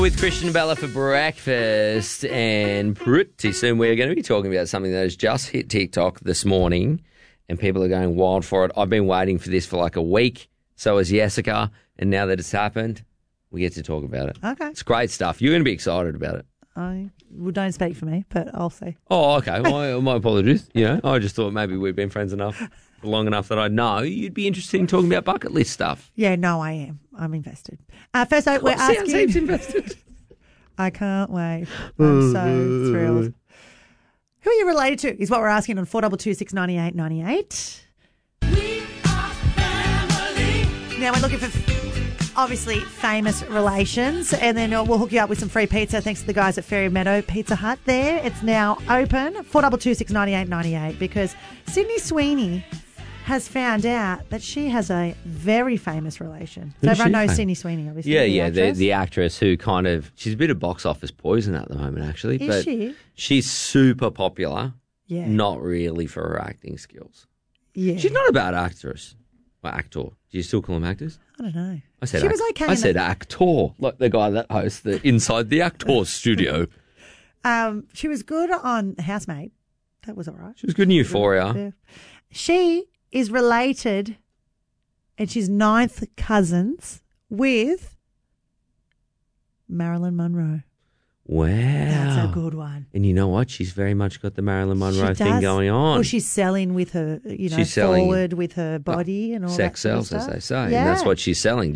With Christian Bella for breakfast, and pretty soon we're going to be talking about something that has just hit TikTok this morning and people are going wild for it. I've been waiting for this for like a week, so has Jessica, and now that it's happened, we get to talk about it. Okay. It's great stuff. You're going to be excited about it. Don't speak for me, but I'll see. Oh, okay. Well, my apologies. I just thought maybe we've been friends long enough that I know you'd be interested in talking about bucket list stuff. Yeah, no, I am. I'm invested. First up, we're asking... Sounds invested. I can't wait. I'm so thrilled. Who are you related to is what we're asking on 4226 9898. We are family. Now we're looking for... obviously famous relations, and then we'll hook you up with some free pizza thanks to the guys at Fairy Meadow Pizza Hut there. It's now open, 4226 9898, because Sydney Sweeney has found out that she has a very famous relation. So everyone knows Sydney Sweeney, obviously. Yeah, the actress who kind of, she's a bit of box office poison at the moment, actually. Is she? She's super popular, yeah, not really for her acting skills. Yeah. She's not a bad actress. Well, actor. Do you still call them actors? I don't know. I said she was okay. I said actor, like the guy that hosts the Inside the Actors studio. She was good on Housemaid. That was all right. She was good in Euphoria. Yeah. She is related, and she's ninth cousins with Marilyn Monroe. Wow. That's a good one. And you know what? She's very much got the Marilyn Monroe thing going on. Well, she's selling with her, she's forward with her body and all sex that. Sex sells, as they say. Yeah. And that's what she's selling.